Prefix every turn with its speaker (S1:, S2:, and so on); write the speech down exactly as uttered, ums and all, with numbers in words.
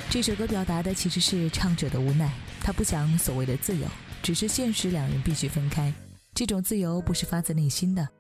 S1: 这首歌表达的其实是唱者的无奈，他不想所谓的自由，只是现实两人必须分开。这种自由不是发自内心的，